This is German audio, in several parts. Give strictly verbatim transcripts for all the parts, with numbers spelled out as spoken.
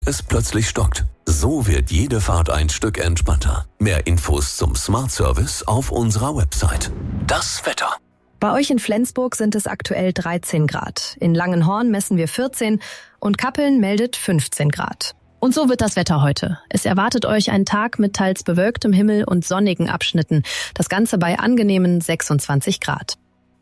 es plötzlich stockt. So wird jede Fahrt ein Stück entspannter. Mehr Infos zum Smart Service auf unserer Website. Das Wetter. Bei euch in Flensburg sind es aktuell dreizehn Grad. In Langenhorn messen wir vierzehn und Kappeln meldet fünfzehn Grad. Und so wird das Wetter heute. Es erwartet euch ein Tag mit teils bewölktem Himmel und sonnigen Abschnitten. Das Ganze bei angenehmen sechsundzwanzig Grad.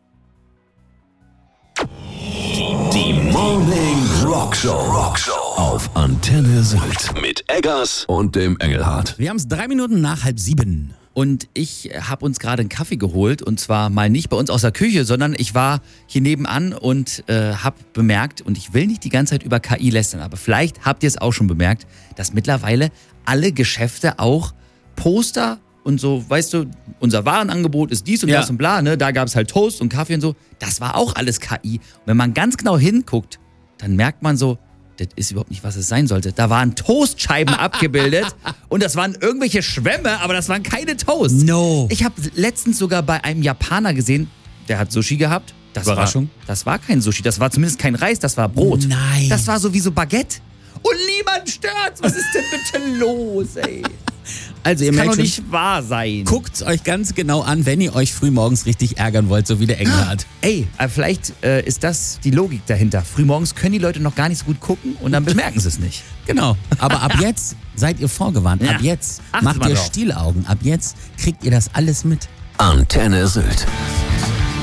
Die Morning Rock Show. Rock Show auf Antenne Sylt mit Eggers und dem Engelhardt. Wir haben es drei Minuten nach halb sieben. Und ich habe uns gerade einen Kaffee geholt. Und zwar mal nicht bei uns aus der Küche, sondern ich war hier nebenan und äh, habe bemerkt, und ich will nicht die ganze Zeit über K I lästern, aber vielleicht habt ihr es auch schon bemerkt, dass mittlerweile alle Geschäfte auch Poster und so, weißt du, unser Warenangebot ist dies und ja. das und bla, ne? Da gab es halt Toast und Kaffee und so. Das war auch alles K I. Und wenn man ganz genau hinguckt, dann merkt man so, das ist überhaupt nicht, was es sein sollte. Da waren Toastscheiben abgebildet und das waren irgendwelche Schwämme, aber das waren keine Toast. No. Ich habe letztens sogar bei einem Japaner gesehen, der hat Sushi gehabt. Das Überraschung. War, das war kein Sushi, das war zumindest kein Reis, das war Brot. Nein. Das war sowieso Baguette. Und niemand stört's. Was ist denn bitte los, ey? Also ihr Das kann merkt doch schon, nicht wahr sein. guckt's euch ganz genau an, wenn ihr euch frühmorgens richtig ärgern wollt, so wie der Engelhardt. Ey, aber vielleicht äh, ist das die Logik dahinter. Frühmorgens können die Leute noch gar nicht so gut gucken und dann bemerken sie es nicht. Genau. Aber ab jetzt seid ihr vorgewarnt. Ab Ja. jetzt Achtet macht mal ihr drauf. Stielaugen. Ab jetzt kriegt ihr das alles mit. Antenne Sylt.